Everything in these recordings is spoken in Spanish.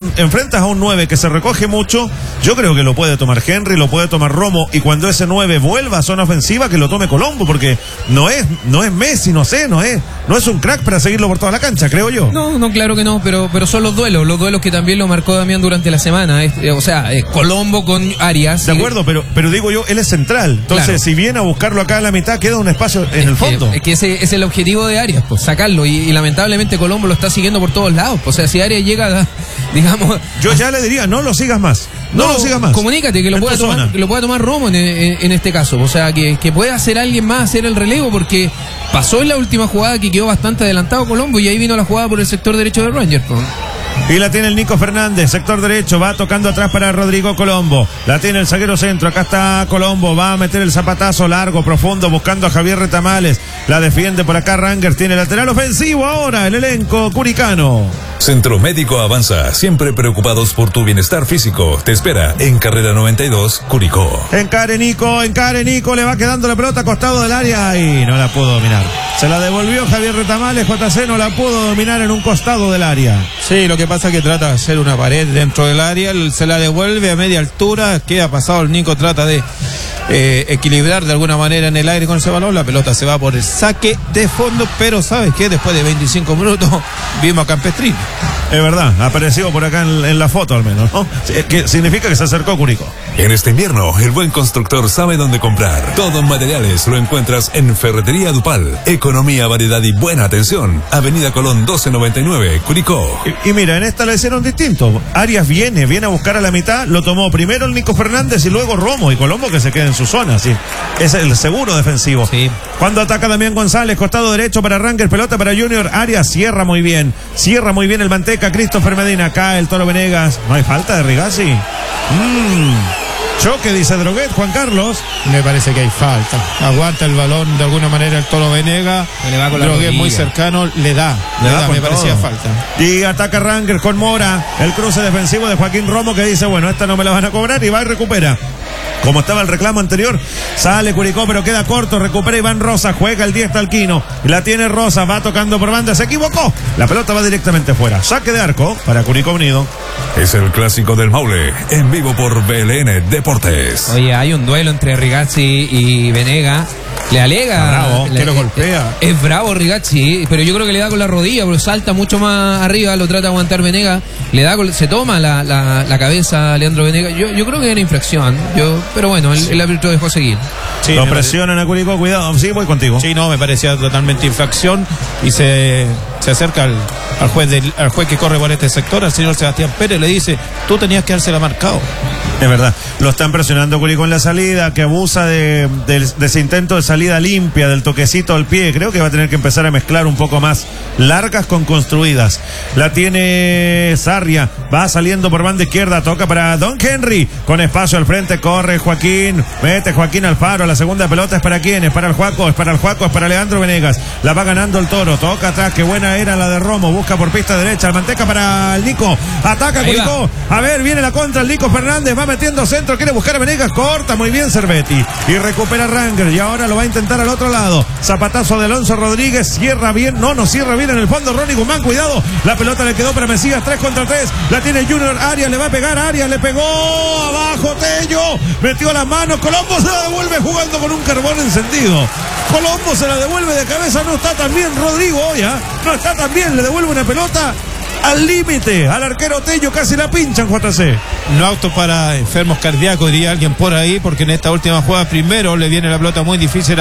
enfrentas a un 9 que se recoge mucho, yo creo que lo puede tomar Henry, lo puede tomar Romo, y cuando ese 9 vuelva a zona ofensiva, que lo tome Colombo, porque no es Messi, no es un crack para seguirlo por toda la cancha, creo yo. No, claro que no, pero son los duelos que también lo marcó Damián durante la semana, Colombo con Arias. De acuerdo, pero digo yo, él es central, entonces claro, si viene a buscarlo acá a la mitad, queda un espacio en el fondo. Es que ese es el objetivo de Arias, pues sacarlo, y lamentablemente Colombo lo está siguiendo por todos lados, o sea, si Arias llega, digamos... Yo ya le diría, no lo sigas más. No lo sigas más. Comunícate, que lo pueda tomar Romo en este caso. O sea, que pueda hacer alguien más hacer el relevo, porque pasó en la última jugada que quedó bastante adelantado Colombo, y ahí vino la jugada por el sector derecho de Rangers. Y la tiene el Nico Fernández, sector derecho, va tocando atrás para Rodrigo Colombo. La tiene el zaguero centro, acá está Colombo, va a meter el zapatazo largo, profundo, buscando a Javier Retamales. La defiende por acá Rangers, tiene lateral ofensivo ahora el elenco curicano. Centro Médico Avanza, siempre preocupados por tu bienestar físico. Te espera en Carrera 92, Curicó. Encare Nico, le va quedando la pelota a costado del área y no la pudo dominar. Se la devolvió Javier Retamales, JC no la pudo dominar en un costado del área. Sí, lo que pasa es que trata de hacer una pared dentro del área, se la devuelve a media altura, queda pasado, el Nico trata de equilibrar de alguna manera en el aire con ese balón, la pelota se va por el saque de fondo, pero ¿sabes qué? Después de 25 minutos vimos a Campestrini. Es verdad, apareció por acá en la foto al menos, ¿no? Que significa que se acercó Curicó. En este invierno, el buen constructor sabe dónde comprar. Todo en materiales lo encuentras en Ferretería Dupal. Economía, variedad y buena atención. Avenida Colón 1299, Curicó. Y mira, en esta lo hicieron distinto. Arias viene a buscar a la mitad, lo tomó primero el Nico Fernández y luego Romo, y Colombo que se queda en su zona, sí. Es el seguro defensivo. Sí. Cuando ataca Damián González, costado derecho para Rangers, pelota para Junior, Arias cierra muy bien el Manteca, Christopher Medina, acá el Toro Venegas, no hay falta de Rigazzi. Choque, dice Droguet, Juan Carlos. Me parece que hay falta. Aguanta el balón de alguna manera el Toro Venega. Droguet muy cercano, le da, me parecía falta. Y ataca Rangers con Mora, el cruce defensivo de Joaquín Romo, que dice, bueno, esta no me la van a cobrar, y va y recupera. Como estaba el reclamo anterior, sale Curicó, pero queda corto, recupera Iván Rosa, juega el 10 Talquino, la tiene Rosa, va tocando por banda, se equivocó, la pelota va directamente fuera, saque de arco para Curicó Unido. Es el clásico del Maule, en vivo por BLN Deportes. Oye, hay un duelo entre Rigazzi y Venega. Le alega. Bravo, que lo golpea. Es bravo Rigazzi, pero yo creo que le da con la rodilla, porque salta mucho más arriba, lo trata de aguantar Venega. Se toma la cabeza a Leandro Venega. Yo creo que era infracción. Pero bueno, el árbitro dejó seguir. Sí, lo presionan a Curicó, cuidado. Sí, voy contigo. Sí, no, me parecía totalmente infracción. Y se acerca al juez que corre por este sector, al señor Sebastián Pérez, le dice, tú tenías que dársela marcado. Es verdad, lo están presionando Curicó en la salida, que abusa de ese intento de salida limpia, del toquecito al pie. Creo que va a tener que empezar a mezclar un poco más largas con construidas. La tiene Sarria, va saliendo por banda izquierda, toca para Don Henry, con espacio al frente, corre Joaquín, mete Joaquín Alfaro, la segunda pelota es para quién, es para el Juaco, es para Leandro Venegas, la va ganando el Toro, toca atrás, qué buena era la de Romo, busca por pista derecha, el Manteca para el Nico, ataca Curicó, a ver, viene la contra, el Nico Fernández, va metiendo centro, quiere buscar a Venegas, corta muy bien Cervetti, y recupera Rangers, y ahora lo va a intentar al otro lado, zapatazo de Alonso Rodríguez, cierra bien, no cierra bien en el fondo, Ronnie Guzmán, cuidado, la pelota le quedó para Mesías, 3 contra 3, la tiene Junior, Arias le va a pegar, Arias le pegó, abajo Tello, metió las manos, Colombo se la devuelve jugando con un carbón encendido, Colombo se la devuelve de cabeza, no está tan bien Rodrigo hoy, no está tan bien, le devuelve una pelota al límite, al arquero Tello, casi la pinchan, JC. No auto para enfermos cardíacos, diría alguien por ahí, porque en esta última jugada primero le viene la pelota muy difícil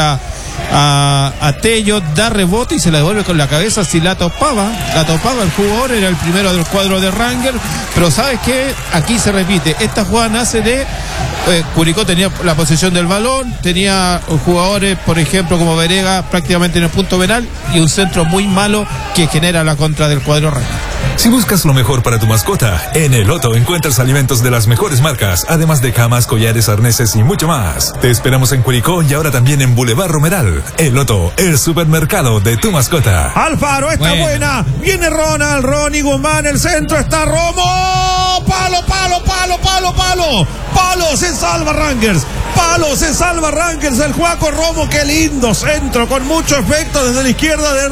a Tello, da rebote y se la devuelve con la cabeza. Si la topaba el jugador, era el primero del cuadro de Rangers, pero ¿sabes qué? Aquí se repite, esta jugada nace de Curicó tenía la posesión del balón, tenía jugadores, por ejemplo, como Venega prácticamente en el punto penal, y un centro muy malo que genera la contra del cuadro Rangers. Si buscas lo mejor para tu mascota, en El Otto encuentras alimentos de las mejores marcas, además de camas, collares, arneses y mucho más. Te esperamos en Curicó y ahora también en Boulevard Romeral. El Otto, el supermercado de tu mascota. Alfaro, está buena. Viene Ronald, Ronnie Guzmán, el centro está Romo. Palo. palo, se salva Rangers. Palo, se salva Rangers, el Juaco Romo, qué lindo centro, con mucho efecto desde la izquierda de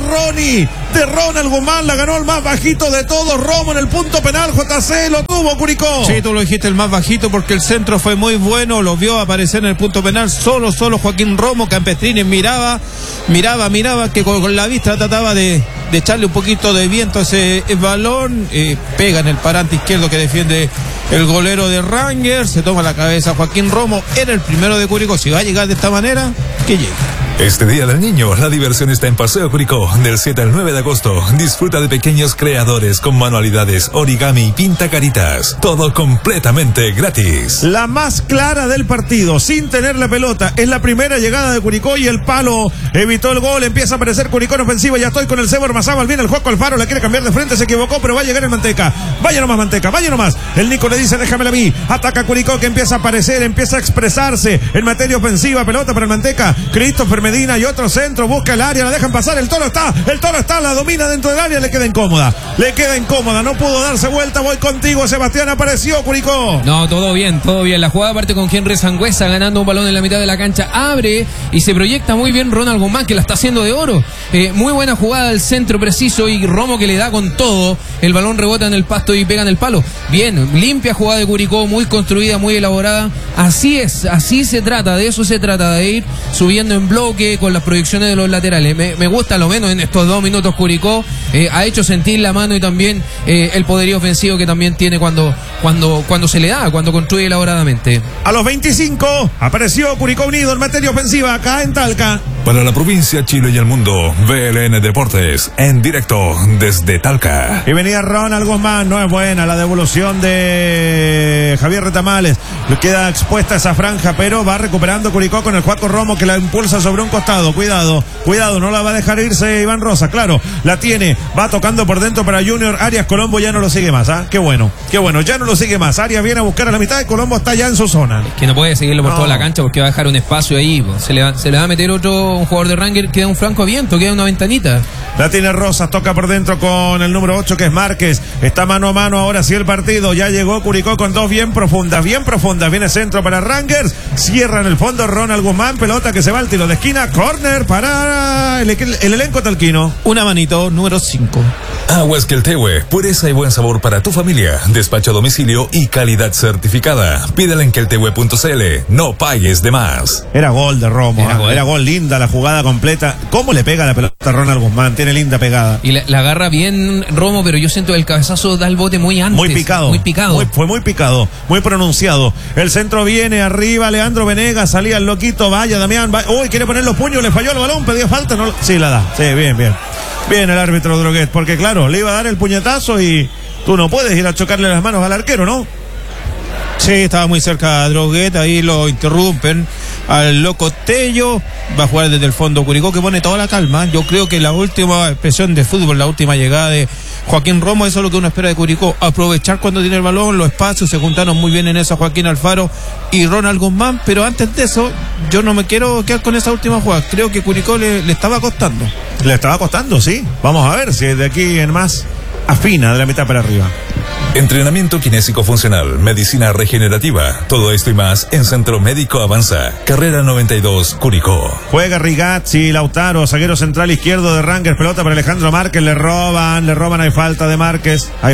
Ronald Guzmán, la ganó el más bajito de todos, Romo en el punto penal, JC, lo tuvo Curicó. Sí, tú lo dijiste, el más bajito, porque el centro fue muy bueno, lo vio aparecer en el punto penal, solo Joaquín Romo. Campestrini miraba, que con la vista trataba de echarle un poquito de viento a ese balón, pega en el parante izquierdo que defiende el golero de Rangers, se toma la cabeza Joaquín Romo, era el primero de Curicó. Si va a llegar de esta manera, que llegue. Este Día del Niño, la diversión está en Paseo Curicó, del 7 al 9 de agosto. Disfruta de pequeños creadores con manualidades, origami y pintacaritas. Todo completamente gratis. La más clara del partido, sin tener la pelota, es la primera llegada de Curicó y el palo evitó el gol. Empieza a aparecer Curicó en ofensiva. Ya estoy con el Cebo Ormazábal. Viene el Juaco Alfaro, la quiere cambiar de frente, se equivocó, pero va a llegar el Manteca. Vaya nomás, Manteca, vaya nomás. El Nico le dice, déjamela a mí. Ataca Curicó, que empieza a aparecer, empieza a expresarse en materia ofensiva. Pelota para el Manteca. Christopher Medina y otro centro, busca el área, la dejan pasar, el toro está, la domina dentro del área, le queda incómoda, no pudo darse vuelta. Voy contigo, Sebastián, apareció Curicó. No, todo bien, la jugada parte con Henry Sangüesa ganando un balón en la mitad de la cancha, abre y se proyecta muy bien Ronald Guzmán, que la está haciendo de oro, muy buena jugada al centro preciso y Romo que le da con todo, el balón rebota en el pasto y pega en el palo, bien, limpia jugada de Curicó, muy construida, muy elaborada, así se trata, de eso se trata, de ir subiendo en bloque con las proyecciones de los laterales. Me gusta lo menos en estos 2 minutos Curicó, ha hecho sentir la mano y también el poderío ofensivo que también tiene cuando se le da, cuando construye elaboradamente. A los 25 apareció Curicó Unido en materia ofensiva acá en Talca. Para la provincia, Chile y el mundo, VLN Deportes, en directo desde Talca. Y venía Ronald Guzmán, no es buena la devolución de Javier Retamales. Le queda expuesta esa franja, pero va recuperando Curicó con el Juaco Romo que la impulsa sobre un costado. Cuidado, no la va a dejar irse Iván Rosa, claro, la tiene, va tocando por dentro para Junior. Arias Colombo ya no lo sigue más, qué bueno, ya no lo sigue más. Arias viene a buscar a la mitad y Colombo está ya en su zona. Es que no puede seguirlo por toda la cancha porque va a dejar un espacio ahí, se le va a meter un jugador de Rangers, queda un flanco abierto, queda una ventanita. La tiene Rosas, toca por dentro con el número 8 que es Márquez, está mano a mano ahora sí el partido, ya llegó Curicó con 2 bien profundas, viene centro para Rangers, cierra en el fondo Ronald Guzmán, pelota que se va al tiro de esquina, córner para el elenco talquino. Una manito, número 5. Aguas Queltehue, pureza y buen sabor para tu familia, despacho a domicilio y calidad certificada. Pídela en queltehue.cl, no pagues de más. Era gol de Romo, era gol, linda la jugada completa. ¿Cómo le pega la pelota a Ronald Guzmán? Tiene linda pegada. Y la agarra bien Romo, pero yo siento que el cabezazo da el bote muy antes. Muy picado. Fue muy picado, muy pronunciado. El centro viene arriba, Leandro Venegas, salía el loquito, vaya Damián, uy, quiere poner los puños, le falló el balón, pedía falta, no, sí la da, sí, bien. Bien el árbitro Droguet, porque claro, le iba a dar el puñetazo y tú no puedes ir a chocarle las manos al arquero, ¿no? Sí, estaba muy cerca Droguet, ahí lo interrumpen al loco Tello, va a jugar desde el fondo Curicó, que pone toda la calma. Yo creo que la última expresión de fútbol, la última llegada de Joaquín Romo, eso es lo que uno espera de Curicó, aprovechar cuando tiene el balón, los espacios, se juntaron muy bien en eso Joaquín Alfaro y Ronald Guzmán, pero antes de eso, yo no me quiero quedar con esa última jugada, creo que Curicó le estaba costando. Le estaba costando, sí, vamos a ver si de aquí en más afina de la mitad para arriba. Entrenamiento kinésico funcional, medicina regenerativa, todo esto y más en Centro Médico Avanza, carrera 92, Curicó. Juega Rigazzi, Lautaro, zaguero central izquierdo de Rangers, pelota para Alejandro Márquez, le roban, hay falta de Márquez, hay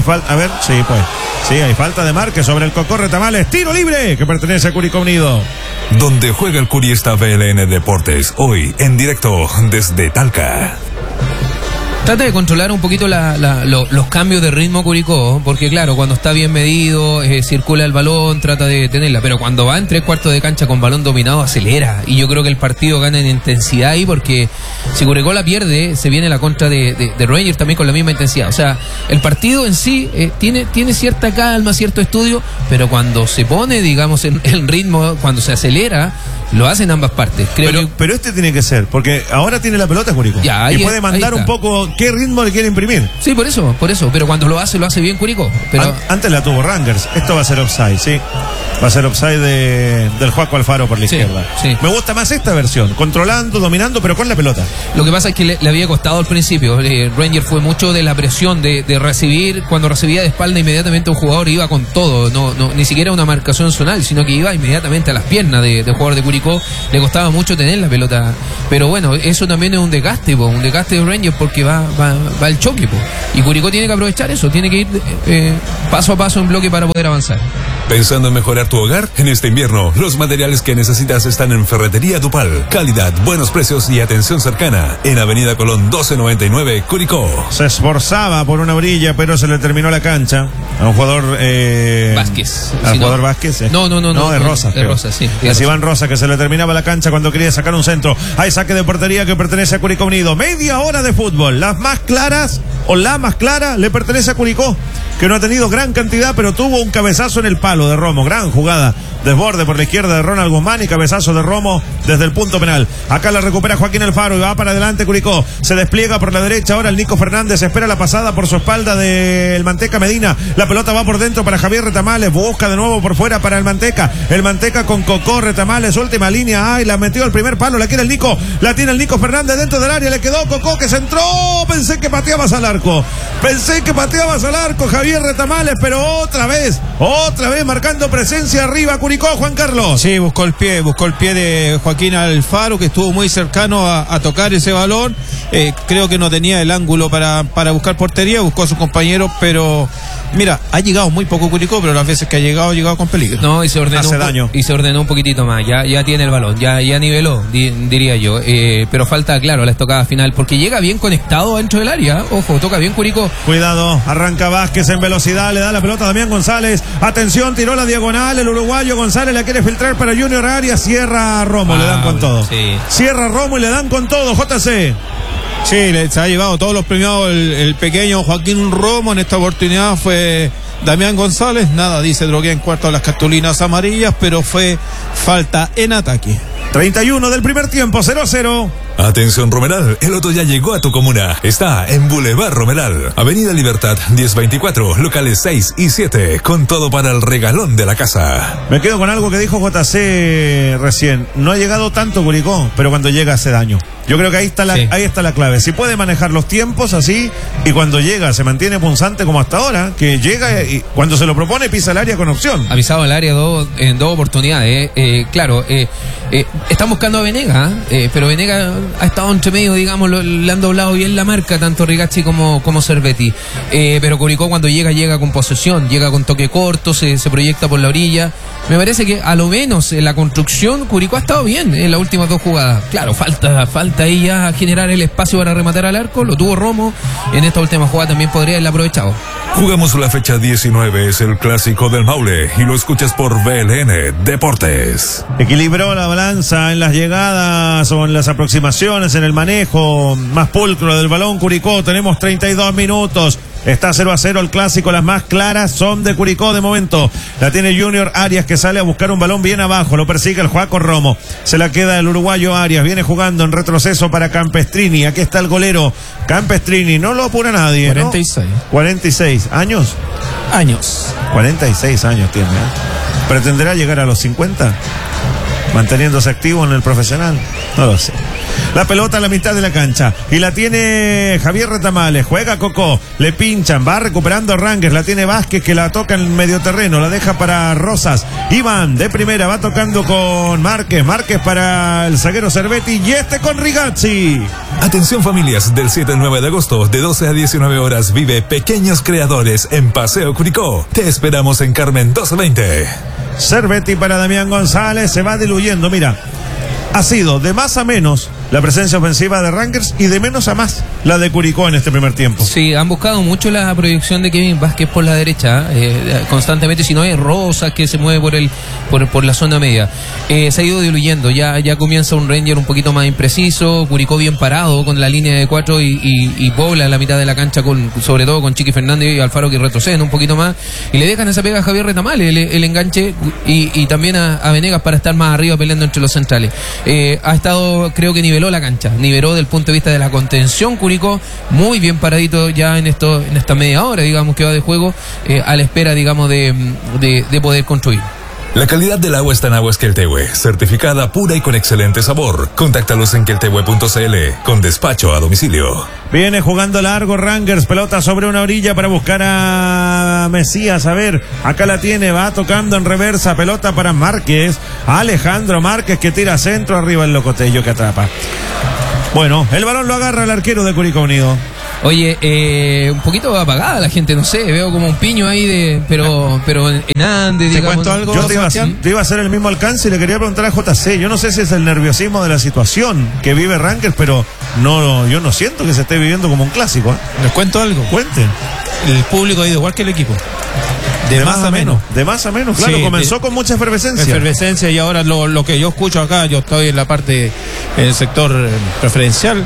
falta de Márquez sobre el Cocorre Tamales, tiro libre que pertenece a Curicó Unido. Donde juega el Curi está VLN Deportes, hoy en directo desde Talca. Trata de controlar un poquito los cambios de ritmo Curicó, porque claro, cuando está bien medido, circula el balón, trata de tenerla, pero cuando va en 3/4 de cancha con balón dominado, acelera, y yo creo que el partido gana en intensidad ahí, porque si Curicó la pierde, se viene la contra de Rangers también con la misma intensidad. O sea, el partido en sí tiene cierta calma, cierto estudio, pero cuando se pone, digamos, en el ritmo, cuando se acelera, lo hacen ambas partes. Pero este tiene que ser, porque ahora tiene la pelota Curicó, y puede mandar un poco qué ritmo le quiere imprimir. Sí, por eso, pero cuando lo hace bien Curicó. Pero antes la tuvo Rangers, esto va a ser offside, sí. Va a ser offside del Joaco Alfaro por la izquierda. Sí. Me gusta más esta versión, controlando, dominando, pero con la pelota. Lo que pasa es que le había costado al principio. Rangers fue mucho de la presión de recibir. Cuando recibía de espalda, inmediatamente un jugador iba con todo. No, ni siquiera una marcación zonal, sino que iba inmediatamente a las piernas de jugador de Curicó. Le costaba mucho tener la pelota. Pero bueno, eso también es un desgaste de Rangers, porque va el choque. Y Curicó tiene que aprovechar eso. Tiene que ir paso a paso en bloque para poder avanzar. ¿Pensando en mejorar tu hogar? En este invierno, los materiales que necesitas están en Ferretería Dupal. Calidad, buenos precios y atención cercana. En Avenida Colón 1299, Curicó. Se esforzaba por una orilla, pero se le terminó la cancha a un jugador... Vázquez. ¿Al jugador Vázquez? No, de Rosas. De Rosas, sí. Es Iván Rosa, que se le terminaba la cancha cuando quería sacar un centro. Hay saque de portería que pertenece a Curicó Unido. Media hora de fútbol. Las más claras, o la más clara, le pertenece a Curicó, que no ha tenido gran cantidad, pero tuvo un cabezazo en el palo de Romo. Gran jugada. Desborde por la izquierda de Ronald Guzmán y cabezazo de Romo desde el punto penal. Acá la recupera Joaquín Alfaro y va para adelante Curicó. Se despliega por la derecha ahora el Nico Fernández. Espera la pasada por su espalda del Manteca Medina. La pelota va por dentro para Javier Retamales. Busca de nuevo por fuera para el Manteca. El Manteca con Cocó, Retamales, última línea. Ay, la metió al primer palo. La quiere el Nico. La tiene el Nico Fernández dentro del área. Le quedó Cocó, que se entró. Pensé que pateabas al arco. Javier Retamales, pero otra vez marcando presencia arriba Curicó, Juan Carlos. Sí, buscó el pie de Joaquín Alfaro, que estuvo muy cercano a tocar ese balón. Creo que no tenía el ángulo para buscar portería, buscó a su compañero, pero mira, ha llegado muy poco Curicó, pero las veces que ha llegado con peligro. No, y se ordenó hace daño. Y se ordenó un poquitito más, ya tiene el balón, ya niveló, diría yo, pero falta, claro, la estocada final, porque llega bien conectado dentro del área. Ojo, toca bien Curicó. Cuidado, arranca Vázquez en velocidad, le da la pelota a Damián González. Atención, tiró la diagonal, el uruguayo González la quiere filtrar para Junior Arias. Cierra Romo, le dan con todo. Sí. Cierra Romo y le dan con todo, JC. Sí, se ha llevado todos los premiados el pequeño Joaquín Romo. En esta oportunidad fue Damián González. Nada, dice Drogué en cuarto a las cartulinas amarillas, pero fue falta en ataque. 31 del primer tiempo, 0-0. Atención Romeral, el Loto ya llegó a tu comuna. Está en Boulevard Romeral, Avenida Libertad 1024, locales 6 y 7, con todo para el regalón de la casa. Me quedo con algo que dijo JC recién. No ha llegado tanto Curicó, pero cuando llega hace daño. Yo creo que ahí está la clave. Si puede manejar los tiempos así, y cuando llega se mantiene punzante como hasta ahora, que llega y cuando se lo propone pisa el área con opción. Ha pisado el área en dos oportunidades. Claro, están buscando a Venegas, pero Venegas ha estado entre medio, digamos, le han doblado bien la marca, tanto Rigacci como Cervetti. Pero Curicó cuando llega con posesión, llega con toque corto, se proyecta por la orilla. Me parece que a lo menos en la construcción Curicó ha estado bien en las últimas dos jugadas. Claro, falta ahí ya generar el espacio para rematar al arco. Lo tuvo Romo. En esta última jugada también podría haberla aprovechado. Jugamos la fecha 19, es el clásico del Maule y lo escuchas por BLN Deportes. Equilibró la balanza en las llegadas o en las aproximaciones, en el manejo más pulcro del balón Curicó. Tenemos 32 minutos. Está 0-0 el clásico. Las más claras son de Curicó de momento. La tiene Junior Arias, que sale a buscar un balón bien abajo. Lo persigue el Joaco Romo. Se la queda el uruguayo Arias. Viene jugando en retroceso para Campestrini. Aquí está el golero Campestrini. No lo apura nadie, 46. ¿no? 46. ¿Años? 46 años tiene. ¿Pretenderá llegar a los 50? Manteniéndose activo en el profesional. No lo sé. La pelota a la mitad de la cancha y la tiene Javier Retamales. Juega Cocó, le pinchan, va recuperando Rangers. La tiene Vázquez, que la toca en medio terreno, la deja para Rosas. Iván de primera va tocando con Márquez para el zaguero Cervetti y con Rigacci. Atención familias, del 7 al 9 de agosto, de 12 a 19 horas, vive Pequeños Creadores en Paseo Curicó. Te esperamos en Carmen 1220. Cervetti para Damián González, se va diluyendo, mira. Ha sido de más a menos la presencia ofensiva de Rangers y de menos a más la de Curicó en este primer tiempo. Sí, han buscado mucho la proyección de Kevin Vázquez por la derecha, constantemente, si no es Rosas que se mueve por la zona media. Se ha ido diluyendo, ya comienza un Ranger un poquito más impreciso, Curicó bien parado con la línea de 4 y pobla en la mitad de la cancha, sobre todo con Chiqui Fernández y Alfaro, que retroceden un poquito más y le dejan esa pega a Javier Retamales, el enganche, y también a Venegas para estar más arriba peleando entre los centrales. Ha estado, creo que niveló la cancha, niveló del punto de vista de la contención Curicó, muy bien paradito ya en esta media hora, digamos, que va de juego, a la espera, digamos, de poder construir. La calidad del agua está en Aguas Queltehue, certificada pura y con excelente sabor. Contáctalos en queltehue.cl con despacho a domicilio. Viene jugando largo Rangers, pelota sobre una orilla para buscar a Mesías. A ver, acá la tiene, va tocando en reversa, pelota para Márquez. Alejandro Márquez que tira centro, arriba el Locotello que atrapa. Bueno, el balón lo agarra el arquero de Curicó Unido. Oye, un poquito apagada la gente, no sé, veo como un piño ahí pero en Andes, ¿Te digamos. cuento algo? Yo te iba a hacer el mismo alcance y le quería preguntar a JC. Yo no sé si es el nerviosismo de la situación que vive Rangers, pero yo no siento que se esté viviendo como un clásico. Les cuento algo. Cuenten. El público ha ido igual que el equipo. De más a menos. De más a menos, claro. Sí, comenzó con mucha efervescencia. Y ahora lo que yo escucho acá, yo estoy en la parte, en el sector preferencial,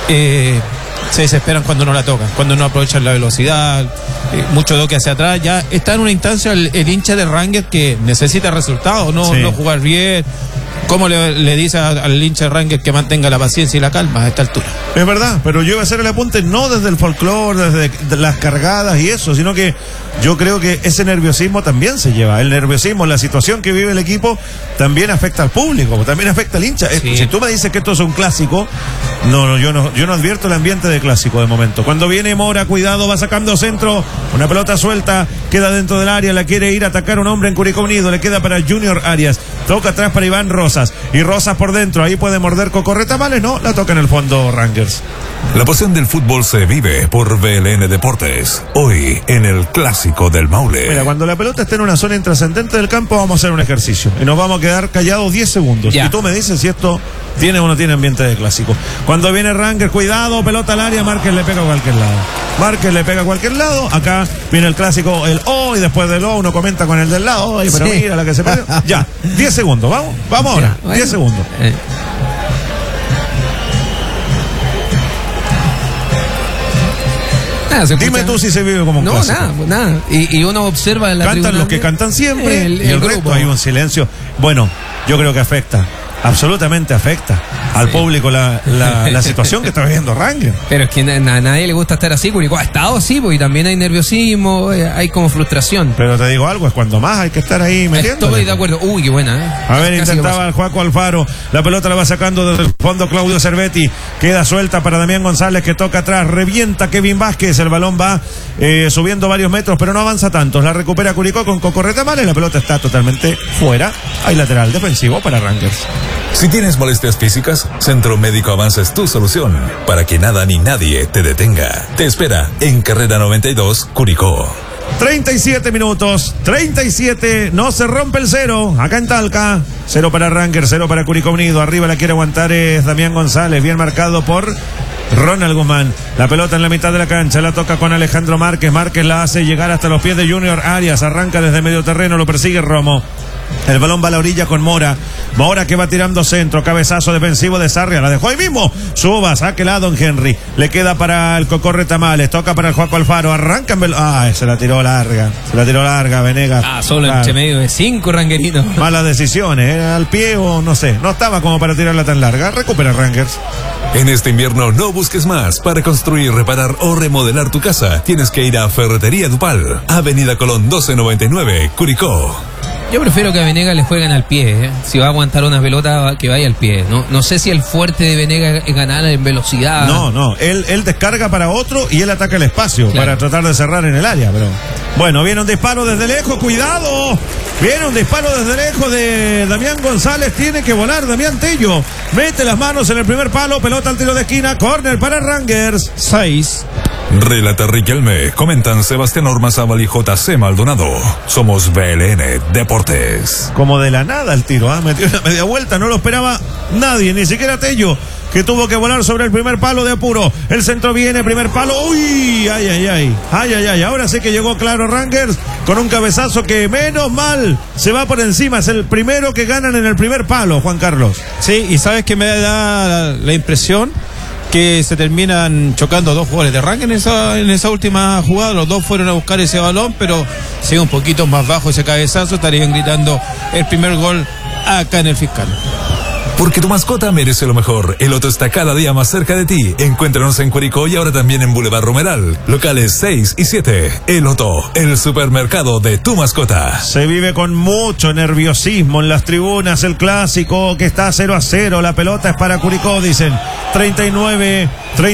se desesperan cuando no la tocan, cuando no aprovechan la velocidad, mucho toque hacia atrás. Ya está en una instancia el hincha de Rangers que necesita resultados, no jugar bien. ¿Cómo le dice al hincha de Rangers que mantenga la paciencia y la calma a esta altura? Es verdad, pero yo iba a hacer el apunte no desde el folclore, desde las cargadas y eso, sino que yo creo que ese nerviosismo también se lleva. El nerviosismo, la situación que vive el equipo, también afecta al público, también afecta al hincha. Sí. Si tú me dices que esto es un clásico, yo no advierto el ambiente de clásico de momento. Cuando viene Mora, cuidado, va sacando centro, una pelota suelta, queda dentro del área, la quiere ir a atacar un hombre en Curicó Unido, le queda para Junior Arias, toca atrás para Iván Rosas, y Rosas por dentro, ahí puede morder Cocorretamales, no, la toca en el fondo Rangers. La pasión del fútbol se vive por VLN Deportes. Hoy en el Clásico del Maule. Mira, cuando la pelota esté en una zona intrascendente del campo, vamos a hacer un ejercicio y nos vamos a quedar callados 10 segundos. Ya. Y tú me dices si esto tiene o no tiene ambiente de clásico. Cuando viene Rangers, cuidado, pelota al área, Márquez le pega a cualquier lado. Márquez le pega a cualquier lado. Acá viene el clásico, el O, y después del O uno comenta con el del lado. Ay, pero Sí. mira la que se perdió. Ya, 10 segundos, vamos ahora, Ya, bueno. 10 segundos. Dime tú si se vive como un clásico. Nada. Y uno observa en la Cantan tribuna los que cantan siempre y el resto grupo. hay un silencio. Bueno, yo creo que afecta, absolutamente afecta al público la situación que está viviendo Rangers. Pero es que a nadie le gusta estar así, Curicó ha estado así, y también hay nerviosismo, hay como frustración. Pero te digo algo, es cuando más hay que estar ahí metiendo. Estoy de acuerdo. Uy, qué buena, A ver, Casi intentaba el Joaco Alfaro, la pelota la va sacando desde el fondo Claudio Cervetti, queda suelta para Damián González que toca atrás, revienta Kevin Vázquez, el balón va subiendo varios metros pero no avanza tanto, la recupera Curicó con Cocorretamales, la pelota está totalmente fuera, hay lateral defensivo para Rangers. Si tienes molestias físicas, Centro Médico Avanza es tu solución para que nada ni nadie te detenga. Te espera en Carrera 92, Curicó. 37 minutos, 37, no se rompe el cero, acá en Talca, 0 para Rangers, 0 para Curicó Unido, arriba la quiere aguantar es Damián González, bien marcado por Ronald Guzmán, la pelota en la mitad de la cancha, la toca con Alejandro Márquez, Márquez la hace llegar hasta los pies de Junior Arias, arranca desde medio terreno, lo persigue Romo. El balón va a la orilla con Mora que va tirando centro, cabezazo defensivo de Sarria, la dejó ahí mismo, suba, sáquela a Don Henry, le queda para el Cocorretamales, toca para el Joaco Alfaro, arranca en se la tiró larga, Venegas. solo entre medio de 5 rangueritos. Malas decisiones, al pie o no sé, no estaba como para tirarla tan larga, recupera Rangers. En este invierno no busques más. Para construir, reparar o remodelar tu casa, tienes que ir a Ferretería Dupal, Avenida Colón 1299, Curicó. Yo prefiero que a Venegas le jueguen al pie, Si va a aguantar una pelota, que vaya al pie. No sé si el fuerte de Venegas es ganar en velocidad. No, él descarga para otro y él ataca el espacio, claro, para tratar de cerrar en el área, pero bueno, viene un disparo desde lejos, cuidado, viene un disparo desde lejos de Damián González, tiene que volar Damián Tello, mete las manos en el primer palo, pelota al tiro de esquina, córner para Rangers. 6. Relata Riquelme, comentan Sebastián Ormazábal y JC Maldonado. Somos BLN Deportes. Como de la nada el tiro, metió una media vuelta, no lo esperaba nadie, ni siquiera Tello, que tuvo que volar sobre el primer palo de apuro. El centro viene, primer palo, uy, ay, ahora sí que llegó claro Rangers con un cabezazo que menos mal se va por encima, es el primero que ganan en el primer palo, Juan Carlos. Sí, y sabes que me da la impresión que se terminan chocando dos jugadores de Rangers en esa última jugada. Los dos fueron a buscar ese balón, pero sigue un poquito más bajo ese cabezazo, estarían gritando el primer gol acá en el Fiscal. Porque tu mascota merece lo mejor. El Loto está cada día más cerca de ti. Encuéntranos en Curicó y ahora también en Boulevard Romeral. Locales 6 y 7. El Loto, el supermercado de tu mascota. Se vive con mucho nerviosismo en las tribunas. El clásico que está 0-0. La pelota es para Curicó, dicen. 39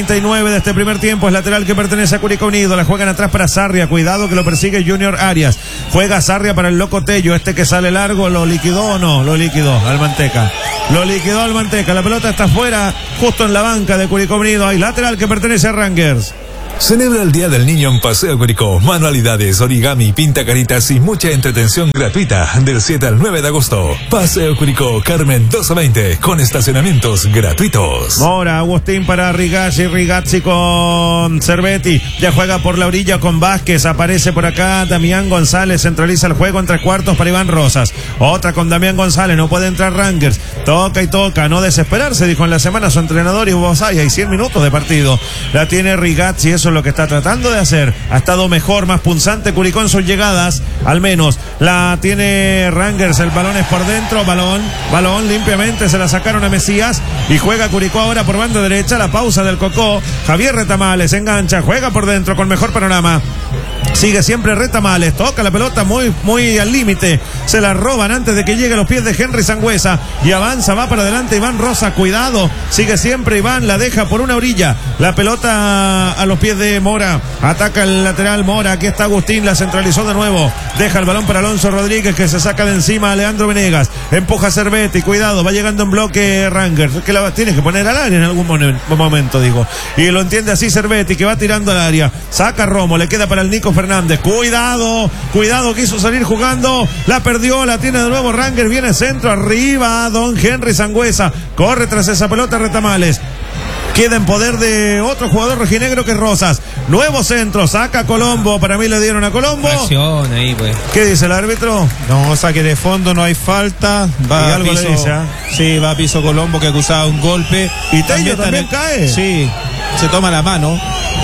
de este primer tiempo. Es lateral que pertenece a Curicó Unido. La juegan atrás para Sarria. Cuidado que lo persigue Junior Arias. Juega Sarria para el Loco Tello. Este que sale largo, ¿lo liquidó o no? Lo liquidó al Manteca. Lo liquidó al Manteca. La pelota está afuera, justo en la banca de Curicó Unido. Hay lateral que pertenece a Rangers. Celebra el Día del Niño en Paseo Curicó. Manualidades, origami, pinta caritas y mucha entretención gratuita del 7 al 9 de agosto. Paseo Curicó, Carmen 1220, con estacionamientos gratuitos. Mora, Agustín para Rigazzi con Cervetti. Ya juega por la orilla con Vázquez. Aparece por acá Damián González. Centraliza el juego en 3/4 para Iván Rosas. Otra con Damián González. No puede entrar Rangers. Toca y toca. No desesperarse, dijo en la semana su entrenador y Bosay. Hay 100 minutos de partido. La tiene Rigazzi. Eso es lo que está tratando de hacer. Ha estado mejor, más punzante Curicó en sus llegadas, al menos. La tiene Rangers, el balón es por dentro, balón limpiamente, se la sacaron a Mesías y juega Curicó ahora por banda derecha. La pausa del Cocó, Javier Retamales engancha, juega por dentro con mejor panorama. Sigue siempre Retamales, toca la pelota muy al límite, se la roban antes de que llegue a los pies de Henry Sangüesa y avanza, va para adelante Iván Rosa, cuidado, sigue siempre Iván, la deja por una orilla, la pelota a los pies de Mora, ataca el lateral Mora, aquí está Agustín, la centralizó de nuevo, deja el balón para Alonso Rodríguez que se saca de encima a Leandro Venegas, empuja a Cervetti, cuidado, va llegando en bloque Rangers, que la tiene que poner al área en algún momento, digo, y lo entiende así Cervetti que va tirando al área, saca Romo, le queda para el Nico Fernández, cuidado, quiso salir jugando, la perdió, la tiene de nuevo Rangers, viene centro, arriba don Henry Sangüesa, corre tras esa pelota Retamales, queda en poder de otro jugador rojinegro que es Rosas, nuevo centro, saca Colombo, para mí le dieron a Colombo. Acción ahí, pues. ¿Qué dice el árbitro? No, saque de fondo, no hay falta, va a piso, le dice, ¿eh? Sí, va a piso Colombo que acusaba un golpe. Y Tello también cae. Sí, se toma la mano,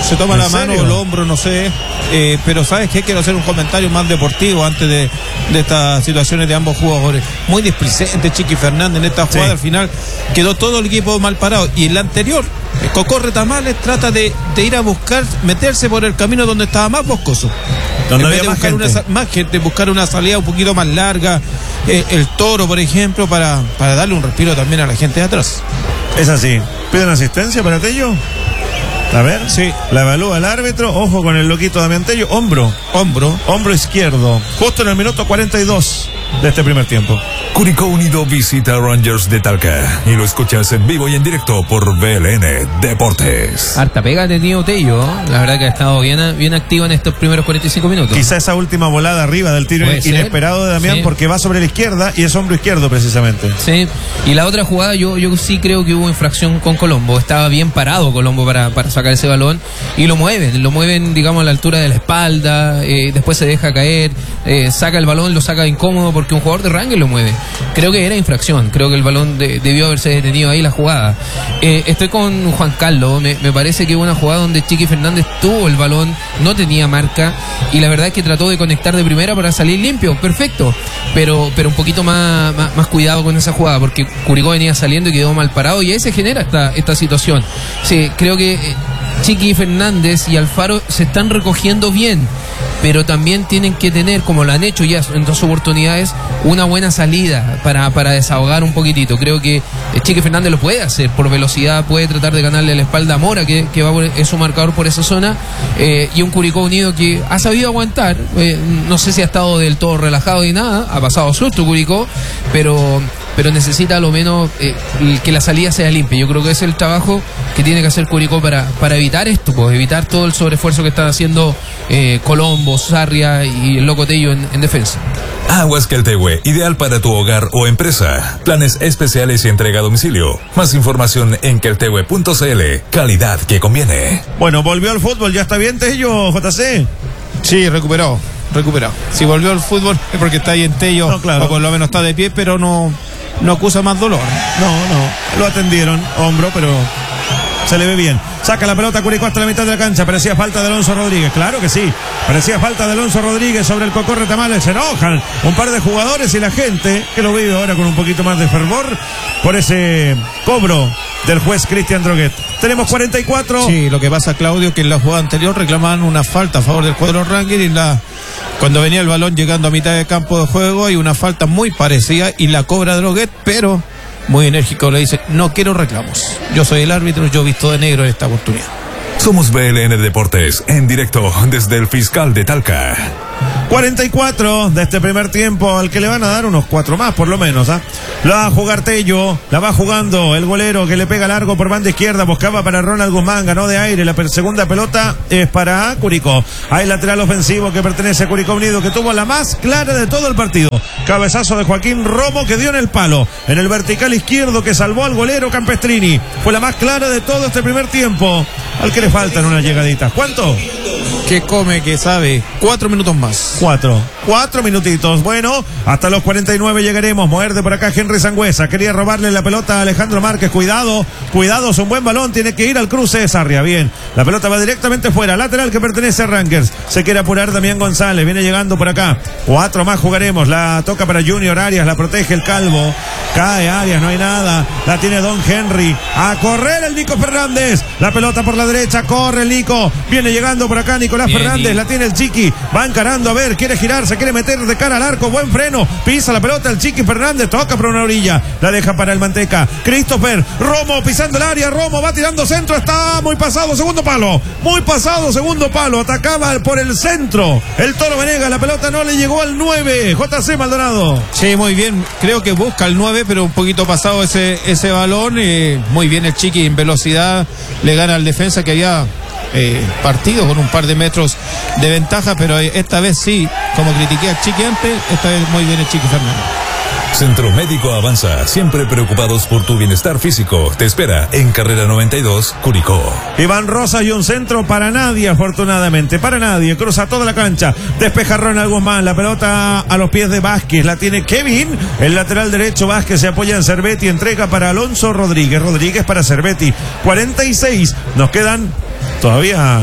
el hombro, no sé. Pero ¿sabes qué? Quiero hacer un comentario más deportivo antes de estas situaciones de ambos jugadores. Muy displicente Chiqui Fernández en esta jugada, al final quedó todo el equipo mal parado. Y en la anterior, Cocó Retamales trata de ir a buscar, meterse por el camino donde estaba más boscoso. Donde había más gente, buscar una salida un poquito más larga, el Toro, por ejemplo, para darle un respiro también a la gente de atrás. Es así. ¿Piden asistencia para Tello? A ver, sí. La evalúa el árbitro, ojo con el loquito Damián Tello, hombro izquierdo, justo en el minuto 42 de este primer tiempo. Curicó Unido visita a Rangers de Talca y lo escuchas en vivo y en directo por BLN Deportes. Harta pega ha tenido Tello, la verdad que ha estado bien activo en estos primeros 45 minutos. Quizá esa última volada arriba del tiro inesperado de Damián, sí, porque va sobre la izquierda y es hombro izquierdo precisamente. Sí, y la otra jugada yo sí creo que hubo infracción con Colombo, estaba bien parado Colombo para sacar ese balón y lo mueven digamos a la altura de la espalda, después se deja caer, saca el balón, lo saca incómodo porque un jugador de Rangers lo mueve. Creo que era infracción, creo que el balón debió haberse detenido ahí la jugada. Estoy con Juan Carlos, me parece que hubo una jugada donde Chiqui Fernández tuvo el balón, no tenía marca y la verdad es que trató de conectar de primera para salir limpio, perfecto, pero un poquito más cuidado con esa jugada porque Curicó venía saliendo y quedó mal parado y ahí se genera esta situación. Sí, creo que Chiqui Fernández y Alfaro se están recogiendo bien, pero también tienen que tener, como lo han hecho ya en 2 oportunidades, una buena salida para desahogar un poquitito. Creo que Chiqui Fernández lo puede hacer por velocidad, puede tratar de ganarle la espalda a Mora, que es su marcador por esa zona, y un Curicó Unido que ha sabido aguantar, no sé si ha estado del todo relajado y nada, ha pasado susto Curicó, pero necesita a lo menos que la salida sea limpia. Yo creo que ese es el trabajo que tiene que hacer Curicó para evitar esto, pues evitar todo el sobreesfuerzo que están haciendo Colombo, Sarria y el Loco Tello en defensa. Aguas Queltehue, ideal para tu hogar o empresa. Planes especiales y entrega a domicilio. Más información en queltehue.cl. Calidad que conviene. Bueno, volvió al fútbol, ¿ya está bien Tello, JC? Sí, recuperado. Si volvió al fútbol es porque está ahí en Tello, no, claro, o por lo menos está de pie, pero no acusa más dolor. No, lo atendieron, hombro, pero Se le ve bien. Saca la pelota Curicó hasta la mitad de la cancha. Parecía falta de Alonso Rodríguez. Claro que sí. Parecía falta de Alonso Rodríguez sobre el Cocó Retamales. Se enojan un par de jugadores y la gente que lo vive ahora con un poquito más de fervor por ese cobro del juez Cristian Droguet. Tenemos 44. Sí, lo que pasa, Claudio, que en la jugada anterior reclamaban una falta a favor del cuadro Rangers, y cuando venía el balón llegando a mitad de campo de juego hay una falta muy parecida y la cobra Droguet, pero muy enérgico le dice: no quiero reclamos, yo soy el árbitro, yo visto de negro en esta oportunidad. Somos BLN Deportes, en directo desde el Fiscal de Talca. 44 de este primer tiempo, al que le van a dar unos 4 más por lo menos. La va a jugar Tello, la va jugando el golero que le pega largo por banda izquierda, buscaba para Ronald Guzmán, ganó de aire, la segunda pelota es para Curicó. Hay lateral ofensivo que pertenece a Curicó Unido, que tuvo la más clara de todo el partido. Cabezazo de Joaquín Romo que dio en el palo, en el vertical izquierdo, que salvó al golero Campestrini. Fue la más clara de todo este primer tiempo, al que le faltan unas llegaditas. ¿Cuánto? Que come, que sabe. 4 minutos más. 4 minutitos. Bueno, hasta los 49 llegaremos. Muerde por acá Henry Sangüesa. Quería robarle la pelota a Alejandro Márquez. Cuidado, es un buen balón. Tiene que ir al cruce de Sarria. Bien, la pelota va directamente fuera. Lateral que pertenece a Rangers. Se quiere apurar Damián González. Viene llegando por acá. 4 más jugaremos. La toca para Junior Arias. La protege el Calvo. Cae Arias, no hay nada. La tiene Don Henry. A correr el Nico Fernández. La pelota por la derecha. Corre el Nico. Viene llegando por acá Nicolás Bien, Fernández. La tiene el Chiqui. Va encarando a ver. Quiere girar. Se quiere meter de cara al arco. Buen freno. Pisa la pelota el Chiqui Fernández. Toca por una orilla. La deja para el Manteca. Christopher. Romo pisando el área. Romo va tirando centro. Está muy pasado. Segundo palo. Muy pasado. Segundo palo. Atacaba por el centro. El Toro Venegas. La pelota no le llegó al 9. JC Maldonado. Sí, muy bien. Creo que busca el 9, pero un poquito pasado ese balón. Muy bien el Chiqui en velocidad. Le gana al defensa que había partido con un par de metros de ventaja, pero esta vez sí, como critiqué al Chiqui antes, esta vez muy bien el Chiqui Fernández. Centro Médico Avanza, siempre preocupados por tu bienestar físico. Te espera en Carrera 92, Curicó. Iván Rosa y un centro para nadie, afortunadamente. Para nadie. Cruza toda la cancha. Despeja Ronald Guzmán. La pelota a los pies de Vázquez. La tiene Kevin. El lateral derecho Vázquez se apoya en Cervetti. Entrega para Alonso Rodríguez. Rodríguez para Cervetti. 46. Nos quedan todavía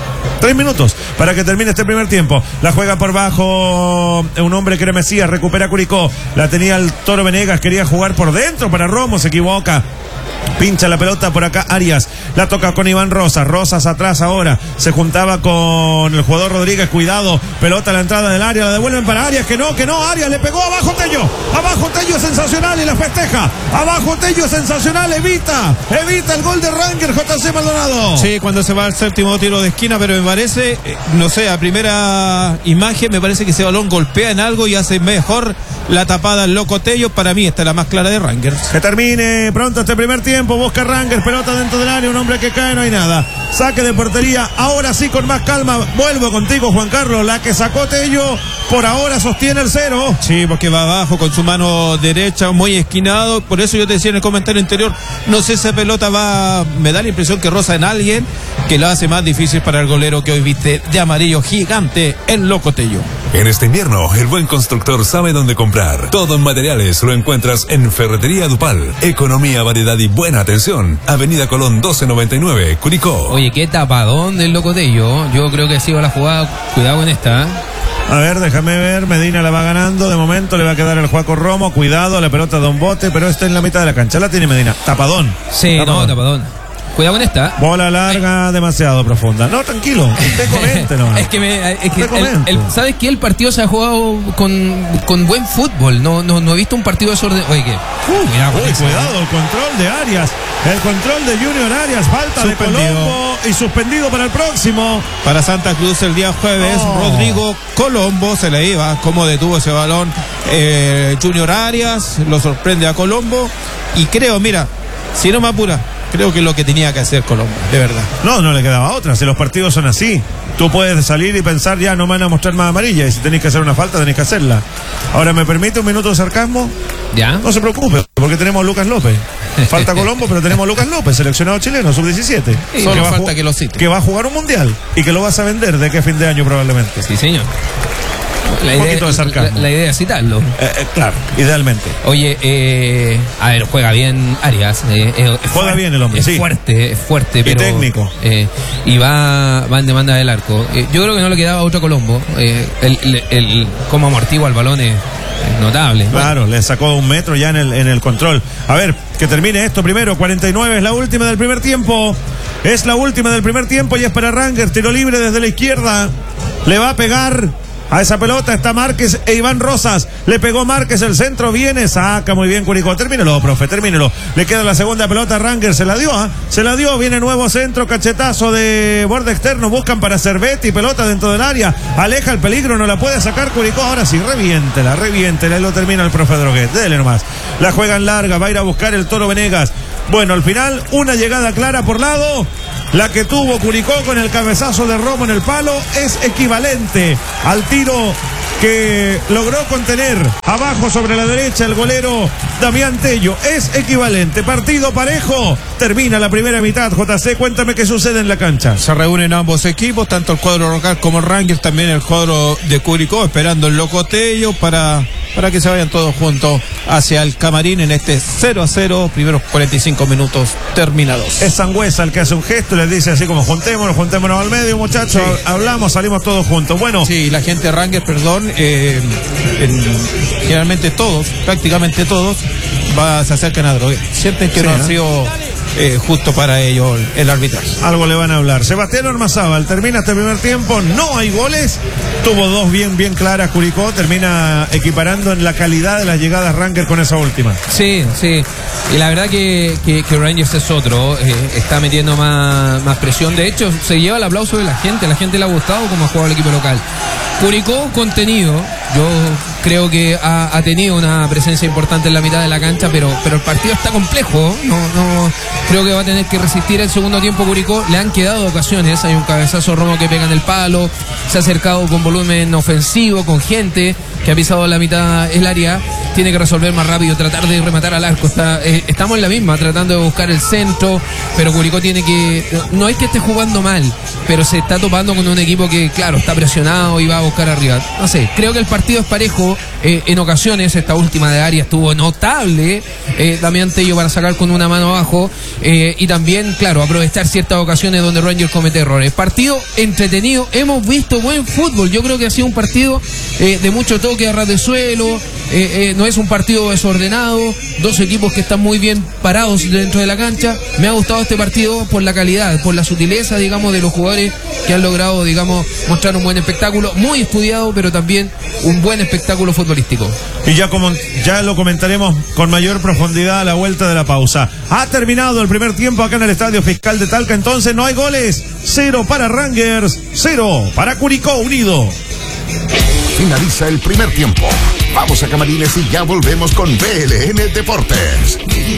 3 minutos para que termine este primer tiempo. La juega por bajo un hombre que era Mesías. Recupera Curicó. La tenía el Toro Venegas. Quería jugar por dentro para Romo. Se equivoca. Pincha la pelota por acá Arias. La toca con Iván Rosas. Rosas atrás ahora. Se juntaba con el jugador Rodríguez. Cuidado. Pelota a la entrada del área. La devuelven para Arias. Que no. Arias le pegó abajo Tello. Abajo Tello sensacional y la festeja. Abajo Tello sensacional. Evita el gol de Rangers. JC Maldonado. Sí, cuando se va al séptimo tiro de esquina, pero me parece, no sé, a primera imagen me parece que ese balón golpea en algo y hace mejor la tapada al loco Tello. Para mí esta es la más clara de Rangers. Que termine pronto este primer tiempo. Busca Rangers, pelota dentro del área, un hombre que cae, no hay nada. Saque de portería, ahora sí con más calma. Vuelvo contigo, Juan Carlos. La que sacó Tello, por ahora sostiene el 0. Sí, porque va abajo con su mano derecha, muy esquinado. Por eso yo te decía en el comentario anterior, no sé, esa pelota me da la impresión que roza en alguien, que lo hace más difícil para el golero que hoy viste de amarillo gigante, el loco Tello. En este invierno, el buen constructor sabe dónde comprar. Todo en materiales lo encuentras en Ferretería Dupal. Economía, variedad y buena atención. Avenida Colón 1299, Curicó. Oye, qué tapadón del loco Tello. Yo creo que ha sido la jugada. Cuidado con esta. A ver, déjame ver. Medina la va ganando. De momento le va a quedar el Juaco Romo. Cuidado, la pelota de un bote, pero está en la mitad de la cancha. La tiene Medina. Tapadón. Sí, tapadón. Cuidado con esta. Bola larga, demasiado profunda. No, tranquilo. Usted comente, no. ¿Sabes qué? El partido se ha jugado con buen fútbol. No he visto un partido desorden. Oye, ¿qué? Cuidado, el control de Arias. El control de Junior Arias. Falta suspendido de Colombo y suspendido para el próximo. Para Santa Cruz el día jueves, Rodrigo Colombo se le iba. Cómo detuvo ese balón Junior Arias. Lo sorprende a Colombo. Y creo, mira, si no me apura, creo que es lo que tenía que hacer Colombo, de verdad. No le quedaba otra. Si los partidos son así, tú puedes salir y pensar, ya no me van a mostrar más amarilla. Y si tenéis que hacer una falta, tenéis que hacerla. Ahora, ¿me permite un minuto de sarcasmo? Ya. No se preocupe, porque tenemos a Lucas López. Falta Colombo, pero tenemos a Lucas López, seleccionado chileno, sub-17. Solo falta que lo cite. Que va a jugar un mundial y que lo vas a vender de aquí a fin de año probablemente. Sí, señor. La Un poquito de sarcasmo. La idea es citarlo. Claro, idealmente. Oye, a ver, juega bien Arias. Juega bien el hombre, es sí. fuerte, Y pero técnico. Y va en demanda del arco. Yo creo que no le quedaba otro Colombo. El cómo amortigua el balón es notable. Claro, le sacó 1 metro ya en el control. A ver, que termine esto primero. 49 es la última del primer tiempo. Es la última del primer tiempo y es para Rangers. Tiro libre desde la izquierda. Le va a pegar a esa pelota. Está Márquez e Iván Rosas. Le pegó Márquez, el centro viene. Saca muy bien Curicó. Termínelo, profe, termínelo. Le queda la segunda pelota a Rangers. Se la dio, se la dio. Viene nuevo centro, cachetazo de borde externo. Buscan para Cervetti. Pelota dentro del área. Aleja el peligro, no la puede sacar Curicó. Ahora sí, reviéntela. Y lo termina el profe Droguet. Dele nomás. La juegan larga. Va a ir a buscar el Toro Venegas. Bueno, al final, una llegada clara por lado. La que tuvo Curicó con el cabezazo de Romo en el palo es equivalente al tiro que logró contener abajo sobre la derecha el golero Damián Tello. Es equivalente. Partido parejo. Termina la primera mitad. JC, cuéntame qué sucede en la cancha. Se reúnen ambos equipos, tanto el cuadro local como el Rangers, también el cuadro de Curicó, esperando el loco Tello para que se vayan todos juntos hacia el camarín en este 0-0, primeros 45 minutos terminados. Es Sangüesa el que hace un gesto y les dice así como juntémonos al medio, muchachos, sí. Hablamos, salimos todos juntos. Bueno. Sí, la gente de Rangers, generalmente todos, prácticamente todos, se acercan a Droguet. Sienten que no ha sido justo para ellos el arbitraje. Algo le van a hablar. Sebastián Ormazábal, termina este primer tiempo, no hay goles, tuvo 2 bien claras Curicó, termina equiparando en la calidad de las llegadas Rangers con esa última. Sí, y la verdad que Rangers es otro, está metiendo más presión, de hecho se lleva el aplauso de la gente le ha gustado como ha jugado el equipo local. Curicó contenido, yo creo que ha tenido una presencia importante en la mitad de la cancha, pero el partido está complejo, no creo que va a tener que resistir el segundo tiempo Curicó. Le han quedado ocasiones, hay un cabezazo Romo que pega en el palo, se ha acercado con volumen ofensivo, con gente que ha pisado la mitad el área, tiene que resolver más rápido, tratar de rematar al arco. Estamos en la misma, tratando de buscar el centro, pero Curicó tiene que, no es que esté jugando mal, pero se está topando con un equipo que, claro, está presionado y va a buscar arriba. No sé, creo que el partido es parejo en ocasiones. Esta última de área estuvo notable, Damián Tello para sacar con una mano abajo, y también, claro, aprovechar ciertas ocasiones donde Rangers comete errores. Partido entretenido, hemos visto buen fútbol. Yo creo que ha sido un partido de mucho toque a ras de suelo, no es un partido desordenado, dos equipos que están muy bien parados dentro de la cancha. Me ha gustado este partido por la calidad, por la sutileza, digamos, de los jugadores que han logrado, digamos, mostrar un buen espectáculo, muy estudiado, pero también un buen espectáculo futbolístico. Y ya lo comentaremos con mayor profundidad a la vuelta de la pausa. Ha terminado el primer tiempo acá en el Estadio Fiscal de Talca, entonces no hay goles. 0 para Rangers, 0 para Curicó Unido. Finaliza el primer tiempo. Vamos a Camarines y ya volvemos con BLN Deportes.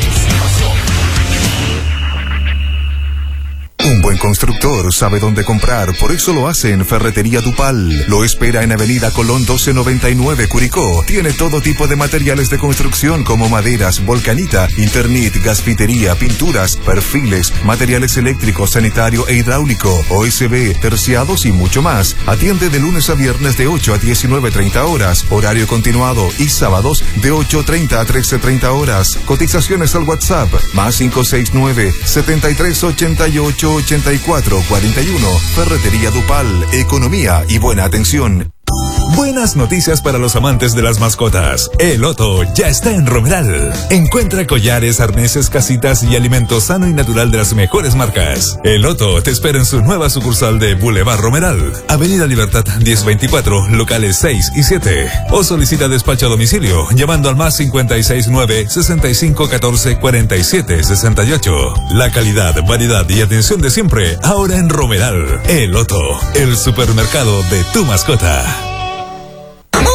Un buen constructor sabe dónde comprar, por eso lo hace en Ferretería Tupal. Lo espera en Avenida Colón 1299, Curicó. Tiene todo tipo de materiales de construcción como maderas, volcanita, Internet, gasfitería, pinturas, perfiles, materiales eléctricos, sanitario e hidráulico, OSB, terciados y mucho más. Atiende de lunes a viernes de 8 a 19:30 horas, horario continuado, y sábados de 8:30 a 13:30 horas. Cotizaciones al WhatsApp, más 569 7388 8441. Ferretería Dupal, economía y buena atención. Buenas noticias para los amantes de las mascotas. El Otto ya está en Romeral. Encuentra collares, arneses, casitas y alimento sano y natural de las mejores marcas. El Otto te espera en su nueva sucursal de Boulevard Romeral, Avenida Libertad 1024, locales 6 y 7. O solicita despacho a domicilio llamando al más 569 6514 4768. La calidad, variedad y atención de siempre ahora en Romeral. El Otto, el supermercado de tu mascota.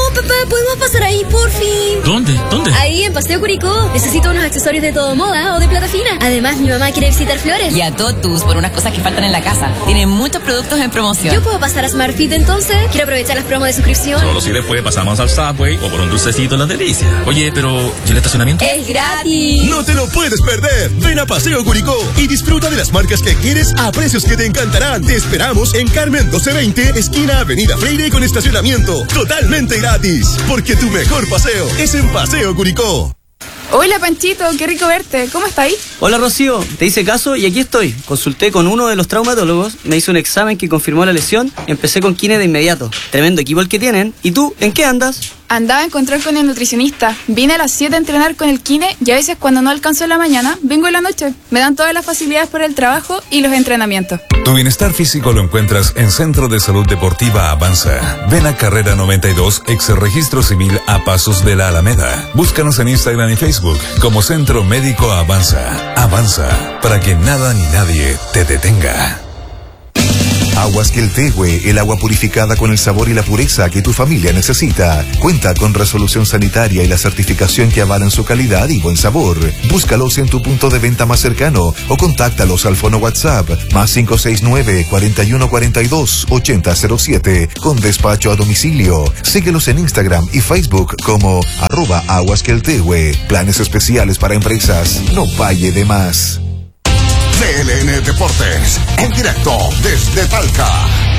¿podemos pasar ahí, por fin? ¿Dónde? Ahí, en Paseo Curicó. Necesito unos accesorios de todo moda o de plata fina. Además, mi mamá quiere visitar Flores. Y a Totus por unas cosas que faltan en la casa. Tiene muchos productos en promoción. ¿Yo puedo pasar a SmartFit entonces? Quiero aprovechar las promos de suscripción. Solo si después pasamos al Subway o por un dulcecito en las delicias. Oye, pero ¿y el estacionamiento? ¡Es gratis! No te lo puedes perder. Ven a Paseo Curicó y disfruta de las marcas que quieres a precios que te encantarán. Te esperamos en Carmen 1220, esquina Avenida Freire, con estacionamiento totalmente gratis. Porque tu mejor paseo es en Paseo Curicó. Hola Panchito, qué rico verte. ¿Cómo estáis? Hola Rocío, te hice caso y aquí estoy. Consulté con uno de los traumatólogos, me hizo un examen que confirmó la lesión y empecé con kine de inmediato. Tremendo equipo el que tienen. ¿Y tú, en qué andas? Andaba a encontrar con el nutricionista. Vine a las 7 a entrenar con el kine y a veces cuando no alcanzo en la mañana, vengo en la noche. Me dan todas las facilidades por el trabajo y los entrenamientos. Tu bienestar físico lo encuentras en Centro de Salud Deportiva Avanza. Ven a Carrera 92, ex Registro Civil, a pasos de la Alameda. Búscanos en Instagram y Facebook como Centro Médico Avanza. Avanza, para que nada ni nadie te detenga. Aguas Queltehue, el agua purificada con el sabor y la pureza que tu familia necesita. Cuenta con resolución sanitaria y la certificación que avalan su calidad y buen sabor. Búscalos en tu punto de venta más cercano o contáctalos al fono WhatsApp más 569-4142-8007 con despacho a domicilio. Síguelos en Instagram y Facebook como @aguasqueltehue. Planes especiales para empresas. No pague de más. CLN Deportes, en directo desde Talca.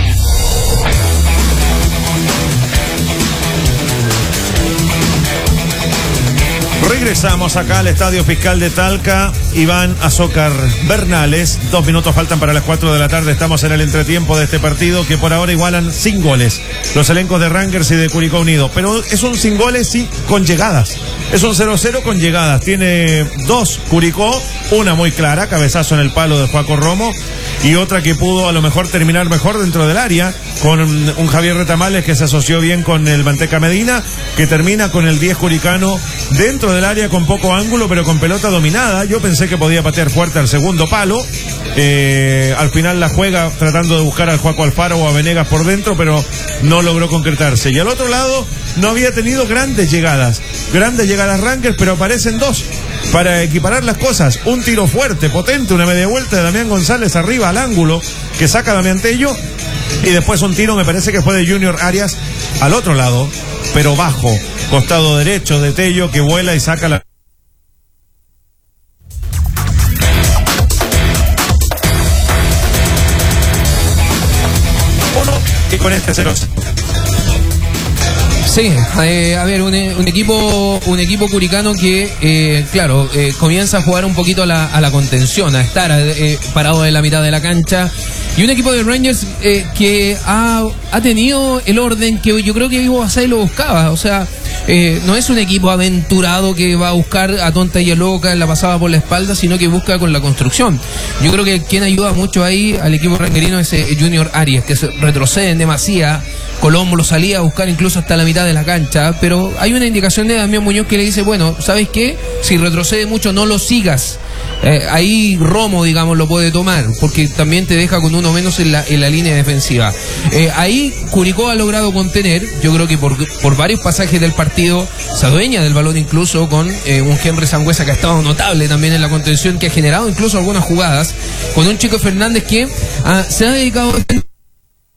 Regresamos acá al Estadio Fiscal de Talca. Iván Azócar Bernales. 2 minutos faltan para las 4 de la tarde. Estamos en el entretiempo de este partido que por ahora igualan sin goles los elencos de Rangers y de Curicó Unido. Pero es un sin goles, sí, con llegadas. Es un 0-0 con llegadas. Tiene 2 Curicó, una muy clara, cabezazo en el palo de Joaco Romo, y otra que pudo a lo mejor terminar mejor dentro del área, con un Javier Retamales que se asoció bien con el Manteca Medina, que termina con el 10 curicano dentro del área con poco ángulo, pero con pelota dominada. Yo pensé que podía patear fuerte al segundo palo. Al final la juega tratando de buscar al Joaco Alfaro o a Venegas por dentro, pero no logró concretarse. Y al otro lado no había tenido grandes llegadas Rangers, pero aparecen 2 para equiparar las cosas. Un tiro fuerte, potente, una media vuelta de Damián González arriba al ángulo que saca Damián Tello, y después un tiro, me parece que fue de Junior Arias al otro lado, pero bajo, costado derecho de Tello, que vuela y saca la... Y con este 0. Sí, a ver, un equipo curicano que, comienza a jugar un poquito a la contención, a estar parado en la mitad de la cancha. Y un equipo de Rangers que ha tenido el orden que yo creo que Ivo Basay lo buscaba. O sea, no es un equipo aventurado que va a buscar a tonta y a loca en la pasada por la espalda, sino que busca con la construcción. Yo creo que quien ayuda mucho ahí al equipo rangerino es Junior Arias, que se retrocede en demasía. Colombo lo salía a buscar incluso hasta la mitad de la cancha, pero hay una indicación de Damián Muñoz que le dice, bueno, ¿sabes qué? Si retrocede mucho, no lo sigas. Ahí Romo, digamos, lo puede tomar, porque también te deja con uno menos en la línea defensiva. Ahí Curicó ha logrado contener, yo creo que por varios pasajes del partido, se adueña del balón incluso con un Henry Sangüesa que ha estado notable también en la contención, que ha generado incluso algunas jugadas, con un Chico Fernández que se ha dedicado